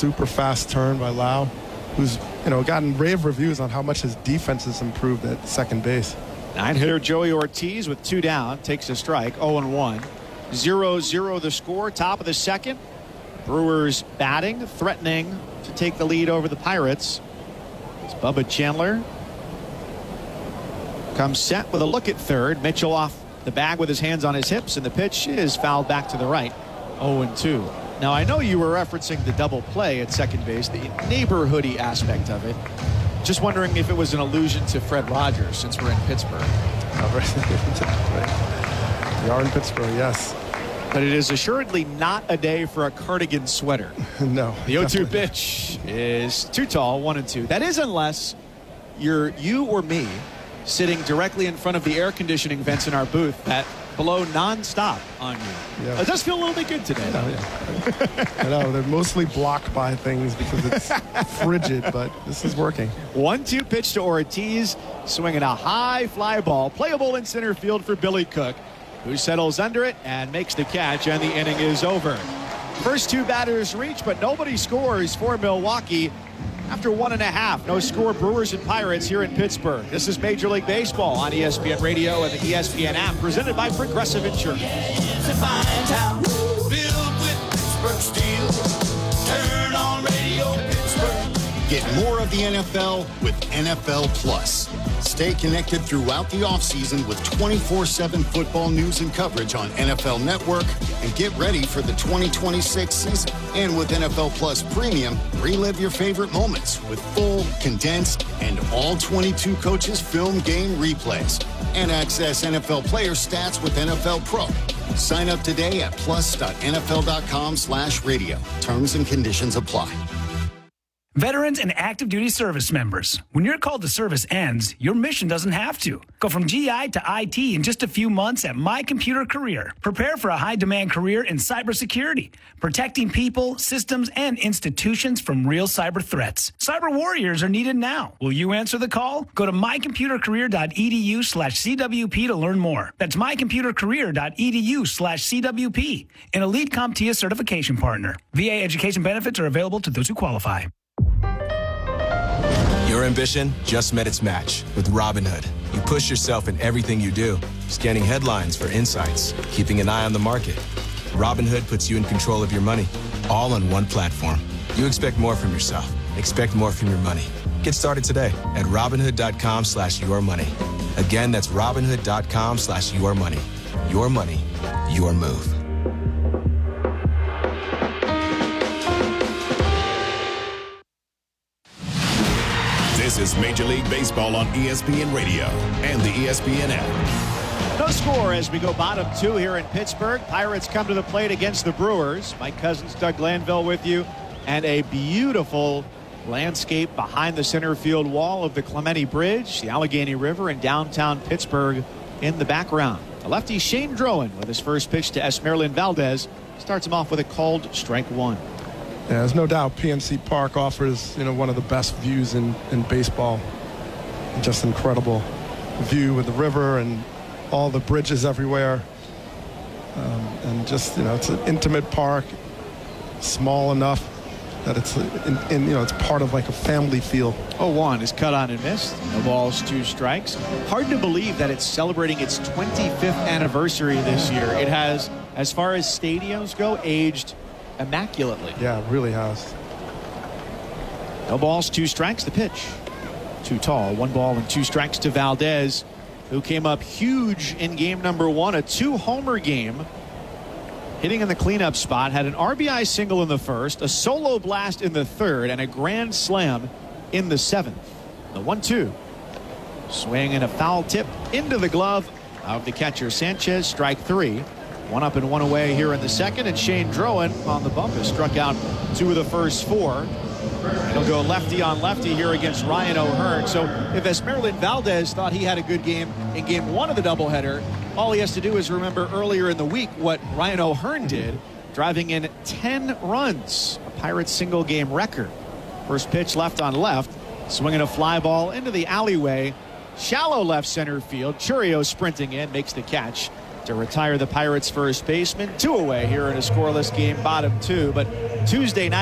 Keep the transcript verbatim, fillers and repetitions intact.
super fast turn by Lau, who's, you know, gotten rave reviews on how much his defense has improved at second base. Nine-hitter Joey Ortiz with two down takes a strike, oh and one. zero zero the score, top of the second. Brewers batting, threatening to take the lead over the Pirates. It's Bubba Chandler. Comes set with a look at third. Mitchell off the bag with his hands on his hips, and the pitch is fouled back to the right. oh and two. Now, I know you were referencing the double play at second base, the neighborhoody aspect of it. Just wondering if it was an allusion to Fred Rogers, since we're in Pittsburgh. We are in Pittsburgh, yes. But it is assuredly not a day for a cardigan sweater. No. The oh two pitch is too tall, one and two. That is unless you're you or me sitting directly in front of the air conditioning vents in our booth that blow nonstop on you. Yeah. It does feel a little bit good today. Oh, yeah. I know, they're mostly blocked by things because it's frigid, but this is working. one two pitch to Ortiz, swinging a high fly ball, playable in center field for Billy Cook, who settles under it and makes the catch, and the inning is over. First two batters reach, but nobody scores for Milwaukee. After one and a half, no score, Brewers and Pirates here in Pittsburgh. This is Major League Baseball on E S P N Radio and the E S P N app, presented by Progressive Insurance. It's a fine town, filled with Pittsburgh steel. Turn on Radio Pittsburgh. Get more of the N F L with N F L Plus. Stay connected throughout the offseason with twenty-four seven football news and coverage on N F L Network, and get ready for the twenty twenty-six season. And with N F L Plus Premium, relive your favorite moments with full, condensed, and all twenty-two coaches film game replays. And access N F L player stats with N F L Pro. Sign up today at plus.nfl.com slash radio. Terms and conditions apply. Veterans and active duty service members, when your call to service ends, your mission doesn't have to. Go from G I to I T in just a few months at My Computer Career. Prepare for a high-demand career in cybersecurity, protecting people, systems, and institutions from real cyber threats. Cyber warriors are needed now. Will you answer the call? Go to mycomputercareer.edu slash CWP to learn more. That's mycomputercareer.edu slash CWP, an Elite CompTIA certification partner. V A education benefits are available to those who qualify. Your ambition just met its match with Robinhood. You push yourself in everything you do, scanning headlines for insights, keeping an eye on the market. Robinhood puts you in control of your money, all on one platform. You expect more from yourself. Expect more from your money. Get started today at Robinhood.com slash your money. Again, that's Robinhood.com slash your money. Your money, your move. This is Major League Baseball on E S P N Radio and the E S P N app. No score as we go bottom two here in Pittsburgh. Pirates come to the plate against the Brewers. Mike Cousins, Doug Glanville with you. And a beautiful landscape behind the center field wall of the Clemente Bridge, the Allegheny River, and downtown Pittsburgh in the background. The lefty Shane Drowan with his first pitch to Esmeralyn Valdez starts him off with a called strike one. Yeah, there's no doubt P N C Park offers, you know, one of the best views in, in baseball. Just incredible view with the river and all the bridges everywhere. Um, and just, you know, it's an intimate park, small enough that it's, in, in, you know, it's part of like a family feel. oh one is cut on and missed. No balls, two strikes. Hard to believe that it's celebrating its twenty-fifth anniversary this year. It has, as far as stadiums go, aged immaculately. Yeah, it really has. No balls, two strikes. The pitch. Too tall. One ball and two strikes to Valdez, who came up huge in game number one. A two-homer game. Hitting in the cleanup spot. Had an R B I single in the first, a solo blast in the third, and a grand slam in the seventh. The one two. Swing and a foul tip into the glove of the catcher Sanchez. Strike three. One up and one away here in the second, and Shane Drowan on the bump has struck out two of the first four. He'll go lefty on lefty here against Ryan O'Hearn. So if Esmeralyn Valdez thought he had a good game in game one of the doubleheader, all he has to do is remember earlier in the week what Ryan O'Hearn did, driving in ten runs, a Pirates single game record. First pitch left on left, swinging a fly ball into the alleyway, shallow left center field. Churio sprinting in, makes the catch to retire the Pirates first baseman. Two away here in a scoreless game, bottom two. But Tuesday night,